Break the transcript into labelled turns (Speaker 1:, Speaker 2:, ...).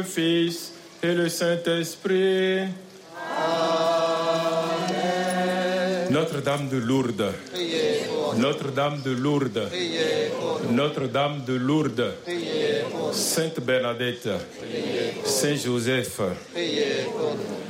Speaker 1: le Fils et le Saint-Esprit.
Speaker 2: Amen.
Speaker 1: Notre-Dame de Lourdes.
Speaker 2: Priez pour nous.
Speaker 1: Notre-Dame de Lourdes.
Speaker 2: Priez pour nous.
Speaker 1: Notre-Dame de Lourdes.
Speaker 2: Priez pour nous.
Speaker 1: Sainte Bernadette.
Speaker 2: Priez pour nous.
Speaker 1: Saint Joseph.
Speaker 2: Priez pour nous.